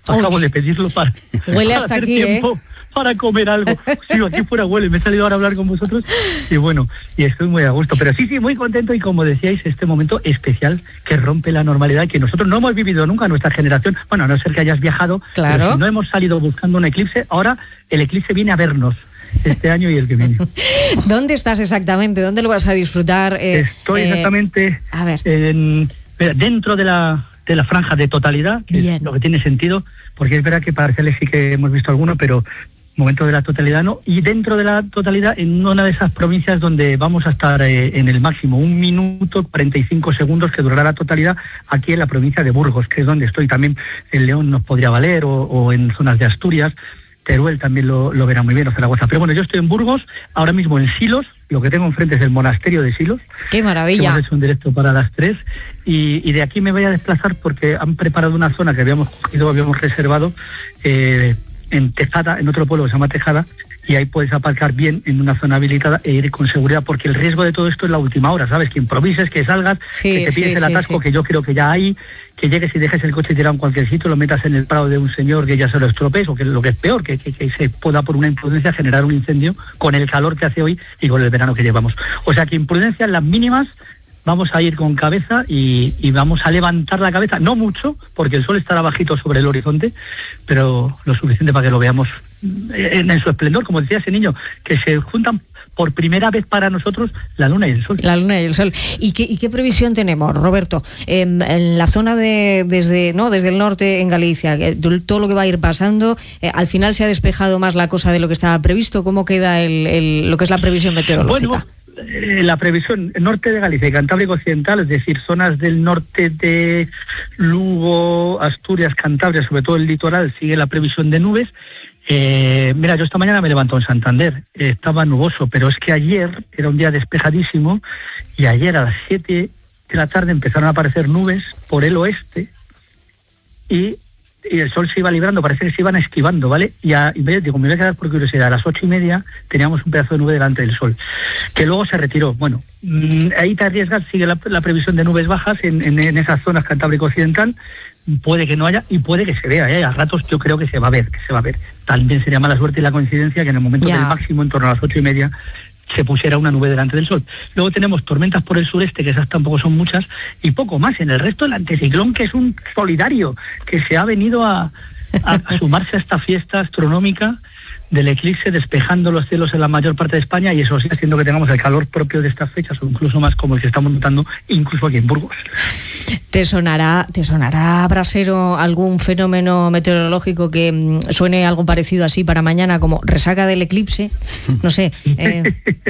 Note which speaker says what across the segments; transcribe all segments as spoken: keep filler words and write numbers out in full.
Speaker 1: Acabo Uy. de pedirlo para,
Speaker 2: huele
Speaker 1: para
Speaker 2: hasta
Speaker 1: hacer
Speaker 2: aquí,
Speaker 1: tiempo
Speaker 2: ¿eh?
Speaker 1: para comer algo. Sí, aquí fuera huele, me he salido ahora a hablar con vosotros y bueno, y estoy muy a gusto. Pero sí, sí, muy contento y como decíais, este momento especial que rompe la normalidad que nosotros no hemos vivido nunca, nuestra generación, bueno, a no ser que hayas viajado,
Speaker 2: claro.
Speaker 1: Pero si no hemos salido buscando un eclipse, ahora el eclipse viene a vernos. Este año y el que viene.
Speaker 2: ¿Dónde estás exactamente? ¿Dónde lo vas a disfrutar? Eh,
Speaker 1: Estoy
Speaker 2: eh,
Speaker 1: exactamente
Speaker 2: a ver.
Speaker 1: En, dentro de la, de la franja de totalidad, que Bien. es lo que tiene sentido, porque es verdad que parciales sí que hemos visto alguno, pero momento de la totalidad no. Y dentro de la totalidad, en una de esas provincias donde vamos a estar eh, en el máximo, un minuto, cuarenta y cinco segundos que durará la totalidad, aquí en la provincia de Burgos, que es donde estoy. También en León nos podría valer, o, o en zonas de Asturias. Teruel también lo, lo verá muy bien, o Zaragoza. Pero bueno, yo estoy en Burgos, ahora mismo en Silos, lo que tengo enfrente es el monasterio de Silos.
Speaker 2: ¡Qué maravilla!
Speaker 1: Hemos hecho un directo para las tres y, y de aquí me voy a desplazar porque han preparado una zona que habíamos cogido, habíamos reservado eh, en Tejada, en otro pueblo que se llama Tejada, y ahí puedes aparcar bien en una zona habilitada e ir con seguridad, porque el riesgo de todo esto es la última hora, ¿sabes? Que improvises, que salgas,
Speaker 2: sí,
Speaker 1: que te pilles
Speaker 2: sí,
Speaker 1: el atasco, sí, sí. que yo creo que ya hay, que llegues y dejes el coche tirado en cualquier sitio, lo metas en el prado de un señor que ya se lo estropees, o que lo que es peor, que, que, que se pueda por una imprudencia generar un incendio con el calor que hace hoy y con el verano que llevamos. O sea que imprudencia en las mínimas, vamos a ir con cabeza y, y vamos a levantar la cabeza, no mucho, porque el sol estará bajito sobre el horizonte, pero lo suficiente para que lo veamos en, en su esplendor, como decía ese niño, que se juntan por primera vez para nosotros la luna y el sol.
Speaker 2: La luna y el sol. ¿Y qué, y qué previsión tenemos, Roberto? Eh, en la zona de desde no desde el norte en Galicia, que, todo lo que va a ir pasando, eh, al final se ha despejado más la cosa de lo que estaba previsto. ¿Cómo queda el, el, lo que es la previsión meteorológica?
Speaker 1: Bueno, eh, la previsión norte de Galicia y Cantábrico Occidental, es decir, zonas del norte de Lugo, Asturias, Cantabria, sobre todo el litoral, sigue la previsión de nubes. Eh, mira, yo esta mañana me levanto en Santander, eh, estaba nuboso, pero es que ayer era un día despejadísimo y ayer a las siete de la tarde empezaron a aparecer nubes por el oeste y, y el sol se iba librando, parece que se iban esquivando, ¿vale? Y, a, y me, digo, me voy a quedar por curiosidad, a las ocho y media teníamos un pedazo de nube delante del sol, que luego se retiró. Bueno, mmm, ahí te arriesgas, sigue la, la previsión de nubes bajas en, en, en esas zonas Cantábrico Occidental. Puede que no haya y puede que se vea, ¿eh? A ratos yo creo que se va a ver, que se va a ver. También sería mala suerte y la coincidencia que en el momento ya. del máximo, en torno a las ocho y media, se pusiera una nube delante del sol. Luego tenemos tormentas por el sureste, que esas tampoco son muchas, y poco más. En el resto el anticiclón, que es un solidario, que se ha venido a, a, a sumarse a esta fiesta astronómica del eclipse, despejando los cielos en la mayor parte de España, y eso sí haciendo que tengamos el calor propio de estas fechas, o incluso más, como el que estamos notando incluso aquí en Burgos.
Speaker 2: ¿Te sonará, te sonará, Brasero, algún fenómeno meteorológico que mmm, suene algo parecido así para mañana, como resaca del eclipse? No sé. Eh,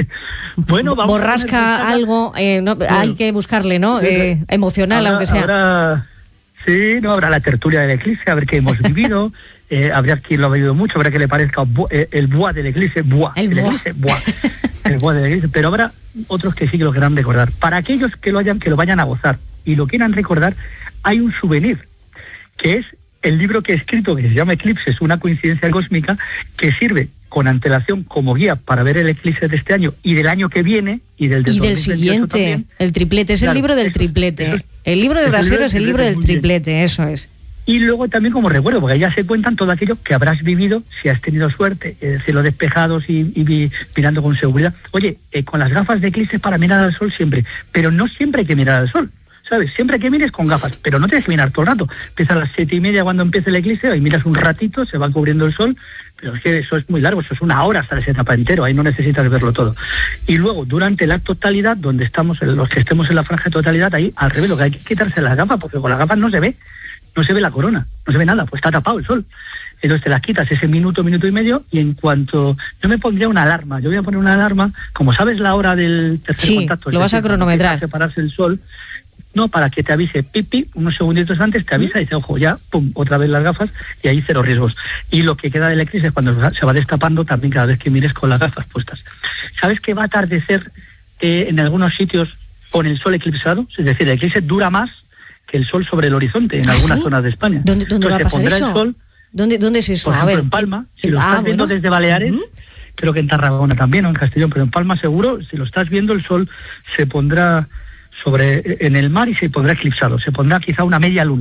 Speaker 2: bueno, vamos borrasca, algo, eh, no, bueno, hay que buscarle, ¿no? Eh, emocional,
Speaker 1: habrá,
Speaker 2: aunque sea.
Speaker 1: Habrá, sí, no, habrá la tertulia del eclipse, a ver qué hemos vivido. Eh, habría quien lo ha vivido mucho, habrá que le parezca bu- eh, el buá del eclipse, buá,
Speaker 2: el,
Speaker 1: el
Speaker 2: buá.
Speaker 1: eclipse, buá, el buá del eclipse, pero habrá otros que sí que lo querrán recordar. Para aquellos que lo hayan, que lo vayan a gozar y lo quieran recordar, hay un souvenir, que es el libro que he escrito, que se llama Eclipses, una coincidencia cósmica, que sirve con antelación como guía para ver el eclipse de este año y del año que viene y del,
Speaker 2: y del siguiente, también. El triplete, es claro, el libro del eso, triplete. Eso, el libro de Brasero es el libro del triplete, bien. Eso es.
Speaker 1: Y luego también como recuerdo, porque ya se cuentan todo aquello que habrás vivido si has tenido suerte, eh, cielos despejados y, y mirando con seguridad. Oye, eh, con las gafas de eclipse para mirar al sol siempre, pero no siempre hay que mirar al sol, ¿sabes? Siempre que mires con gafas, pero no tienes que mirar todo el rato. Empieza a las siete y media cuando empiece el eclipse y miras un ratito, se va cubriendo el sol, pero es que eso es muy largo, eso es una hora hasta esa etapa entero, ahí no necesitas verlo todo. Y luego, durante la totalidad, donde estamos, los que estemos en la franja de totalidad, ahí al revés, lo que hay que quitarse las gafas, porque con las gafas no se ve. No se ve la corona, no se ve nada, pues está tapado el sol. Entonces te las quitas ese minuto, minuto y medio, y en cuanto... Yo me pondría una alarma, yo voy a poner una alarma, como sabes la hora del tercer
Speaker 2: sí,
Speaker 1: contacto.
Speaker 2: Lo vas decir, a cronometrar.
Speaker 1: Para separarse el sol, no, para que te avise, pipi, unos segunditos antes te avisa ¿Mm? y dice, ojo, ya, pum, otra vez las gafas, y ahí cero riesgos. Y lo que queda del eclipse es cuando se va destapando también cada vez que mires con las gafas puestas. ¿Sabes que va a atardecer eh, en algunos sitios con el sol eclipsado? Es decir, el eclipse dura más que el sol sobre el horizonte en
Speaker 2: ¿Ah,
Speaker 1: algunas
Speaker 2: sí?
Speaker 1: zonas de España.
Speaker 2: ¿Dónde, dónde va a pasar eso? El sol,
Speaker 1: ¿Dónde,
Speaker 2: ¿Dónde es eso?
Speaker 1: Por ejemplo,
Speaker 2: a ver,
Speaker 1: en Palma,
Speaker 2: ¿qué?
Speaker 1: si lo
Speaker 2: ah,
Speaker 1: estás viendo
Speaker 2: bueno.
Speaker 1: desde Baleares,
Speaker 2: ¿Mm?
Speaker 1: creo que en Tarragona también, o en Castellón, pero en Palma seguro, si lo estás viendo, el sol se pondrá sobre en el mar y se pondrá eclipsado, se pondrá quizá una media luna,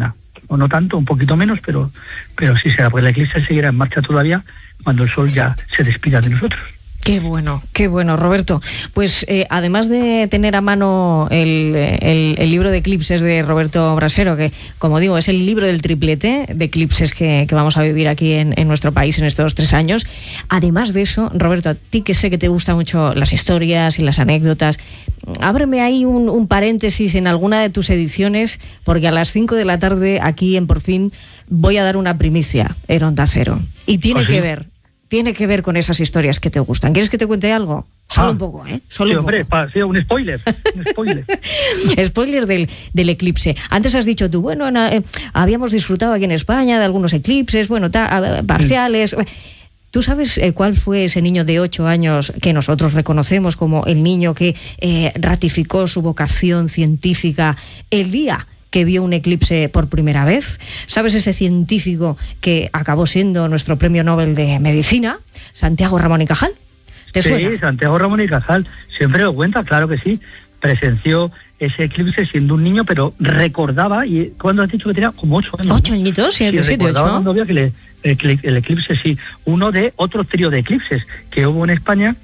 Speaker 1: o no tanto, un poquito menos, pero, pero sí será, porque el eclipse seguirá en marcha todavía cuando el Sol ya se despida de nosotros.
Speaker 2: Qué bueno, qué bueno, Roberto. Pues eh, además de tener a mano el, el, el libro de eclipses de Roberto Brasero, que como digo es el libro del triplete de eclipses que, que vamos a vivir aquí en, en nuestro país en estos tres años, además de eso, Roberto, a ti que sé que te gustan mucho las historias y las anécdotas, ábreme ahí un, un paréntesis en alguna de tus ediciones, porque a las cinco de la tarde aquí en Por Fin voy a dar una primicia en Onda Cero. Y tiene ¿Ah, sí? que ver... Tiene que ver con esas historias que te gustan. ¿Quieres que te cuente algo? Solo ah, un poco, ¿eh? Solo
Speaker 1: sí,
Speaker 2: un
Speaker 1: hombre,
Speaker 2: poco.
Speaker 1: Pa, sí, un spoiler. Un spoiler.
Speaker 2: Spoiler del, del eclipse. Antes has dicho tú, bueno, na, eh, habíamos disfrutado aquí en España de algunos eclipses, bueno, ta, parciales. Sí. ¿Tú sabes eh, cuál fue ese niño de ocho años que nosotros reconocemos como el niño que eh, ratificó su vocación científica el día que vio un eclipse por primera vez? ¿Sabes ese científico que acabó siendo nuestro premio Nobel de Medicina, Santiago Ramón y Cajal? ¿Te
Speaker 1: sí,
Speaker 2: suena?
Speaker 1: Santiago Ramón y Cajal, siempre lo cuenta, claro que sí. Presenció ese eclipse siendo un niño, pero recordaba, y cuando has dicho que tenía como ocho años.
Speaker 2: ¿Ocho añitos? Sí,
Speaker 1: sí,
Speaker 2: siete,
Speaker 1: recordaba
Speaker 2: ocho.
Speaker 1: cuando vio que le, el, el eclipse, sí. Uno de otro trío de eclipses que hubo en España,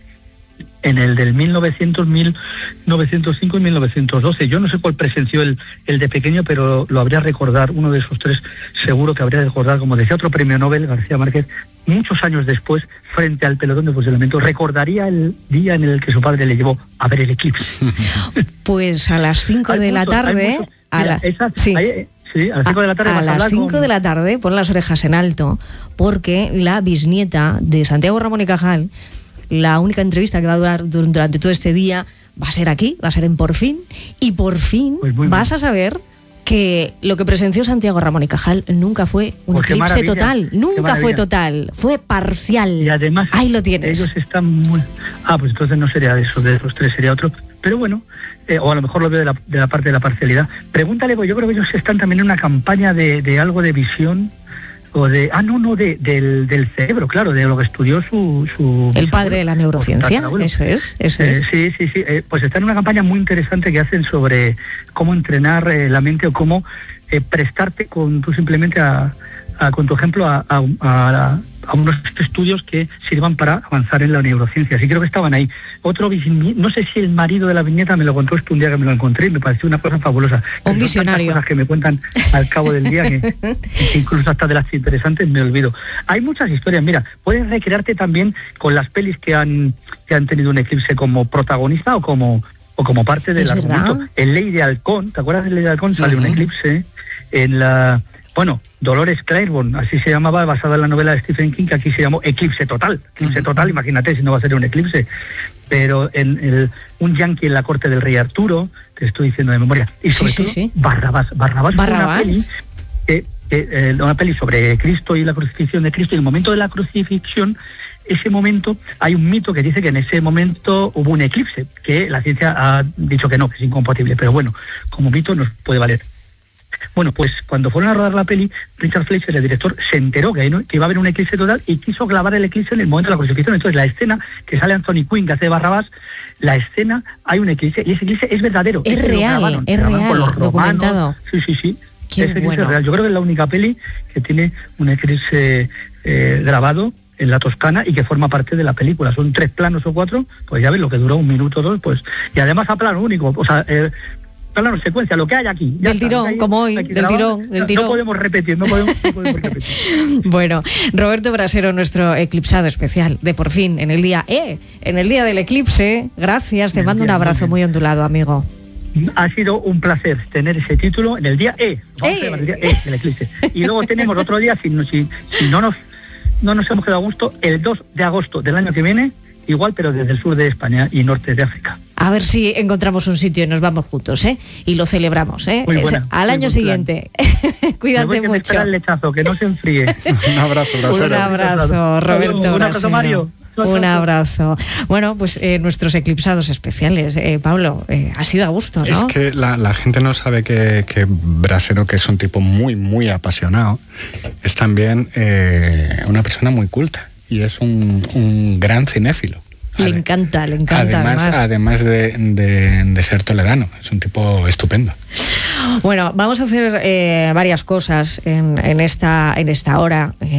Speaker 1: en el del mil novecientos, mil novecientos cinco y mil novecientos doce. Yo no sé cuál presenció el, el de pequeño, pero lo habría recordar, uno de esos tres seguro que habría de recordar, como decía otro premio Nobel, García Márquez, muchos años después, frente al pelotón de fusilamiento, recordaría el día en el que su padre le llevó a ver el eclipse.
Speaker 2: Pues a las cinco de la tarde... A la,
Speaker 1: esa,
Speaker 2: sí.
Speaker 1: Hay, Sí, a las cinco de la tarde.
Speaker 2: A, a las cinco con... de la tarde, pon las orejas en alto, porque la bisnieta de Santiago Ramón y Cajal, la única entrevista que va a durar durante todo este día, va a ser aquí, va a ser en Por Fin, y por fin pues vas bien. a saber que lo que presenció Santiago Ramón y Cajal nunca fue un pues eclipse total, nunca fue total, fue parcial.
Speaker 1: Y además,
Speaker 2: ahí lo tienes.
Speaker 1: Ellos están muy... Ah, pues entonces no sería de esos, de esos tres, sería otro. Pero bueno, eh, o a lo mejor lo veo de la, de la parte de la parcialidad. Pregúntale, pues yo creo que ellos están también en una campaña de, de algo de visión, o de... Ah, no, no, de, del, del cerebro, claro, de lo que estudió su... su
Speaker 2: el padre de la neurociencia, eso es, eso
Speaker 1: eh,
Speaker 2: es.
Speaker 1: Sí, sí, sí, eh, pues está en una campaña muy interesante que hacen sobre cómo entrenar eh, la mente o cómo eh, prestarte con tú simplemente a... A, con tu ejemplo, a, a, a, a unos estudios que sirvan para avanzar en la neurociencia. Así creo que estaban ahí. Otro, no sé si el marido de la viñeta me lo contó esto un día que me lo encontré y me pareció una cosa fabulosa.
Speaker 2: Un visionario.
Speaker 1: Cosas que me cuentan al cabo del día, que, que incluso hasta de las interesantes me olvido. Hay muchas historias. Mira, puedes recrearte también con las pelis que han, que han tenido un eclipse como protagonista o como, o como parte del argumento. En Ley de Halcón, ¿te acuerdas de Ley de Halcón? Sale uh-huh. un eclipse en la... Bueno, Dolores Claiborne, así se llamaba, basada en la novela de Stephen King, que aquí se llamó Eclipse Total. Eclipse uh-huh. Total, imagínate si no va a ser un eclipse. Pero en el, un yanqui en la corte del rey Arturo, te estoy diciendo de memoria. Y sobre
Speaker 2: sí,
Speaker 1: todo,
Speaker 2: sí, sí.
Speaker 1: Barrabás. Barrabás,
Speaker 2: Barrabás.
Speaker 1: Fue una peli, eh, eh, una peli sobre Cristo y la crucifixión de Cristo. Y en el momento de la crucifixión, ese momento, hay un mito que dice que en ese momento hubo un eclipse, que la ciencia ha dicho que no, que es incompatible. Pero bueno, como mito nos puede valer. Bueno, pues cuando fueron a rodar la peli, Richard Fleischer, el director, se enteró que, que iba a haber un eclipse total y quiso clavar el eclipse en el momento de la crucifixión. Entonces, la escena que sale Anthony Quinn, que hace Barrabás, la escena, hay un eclipse y ese eclipse es verdadero.
Speaker 2: Es real, es real,
Speaker 1: con los
Speaker 2: documentado.
Speaker 1: Romanos. Sí, sí, sí.
Speaker 2: Qué
Speaker 1: ese
Speaker 2: bueno.
Speaker 1: Es real. Yo creo que es la única peli que tiene un eclipse eh, grabado en la Toscana y que forma parte de la película. Son tres planos o cuatro, pues ya ves lo que duró un minuto o dos, pues. Y además a plano único, o sea... Eh, Claro, secuencia, lo que hay aquí.
Speaker 2: Del está, tirón, hay, como hoy, del grabado, tirón, del tirón.
Speaker 1: No podemos repetir, no podemos, no podemos repetir.
Speaker 2: Bueno, Roberto Brasero, nuestro eclipsado especial de Por Fin, en el día E, en el día del eclipse. Gracias, te mando un abrazo muy ondulado, amigo.
Speaker 1: Ha sido un placer tener ese título en el día E, vamos
Speaker 2: ¡Eh!
Speaker 1: a el día E del eclipse. Y luego tenemos otro día, si, si, si no, nos, no nos hemos quedado a gusto, el dos de agosto del año que viene, igual, pero desde el sur de España y norte de África.
Speaker 2: A ver si encontramos un sitio y nos vamos juntos, ¿eh? Y lo celebramos, ¿eh?
Speaker 1: Muy buena,
Speaker 2: al
Speaker 1: muy
Speaker 2: año siguiente. Cuídate
Speaker 1: me voy,
Speaker 2: mucho.
Speaker 1: Que me espera el lechazo, que no se enfríe.
Speaker 3: Un abrazo, Brasero.
Speaker 2: Un abrazo, Roberto.
Speaker 1: Un abrazo, Mario.
Speaker 2: Un abrazo. Bueno, pues eh, nuestros eclipsados especiales. Eh, Pablo, eh, ha sido a gusto, ¿no?
Speaker 3: Es que la, la gente no sabe que, que Brasero, que es un tipo muy, muy apasionado, es también eh, una persona muy culta y es un, un gran cinéfilo.
Speaker 2: Le encanta, le encanta.
Speaker 3: Además,
Speaker 2: además.
Speaker 3: además de, de, de ser toledano, es un tipo estupendo.
Speaker 2: Bueno, vamos a hacer eh, varias cosas en, en, esta, en esta hora. Eh,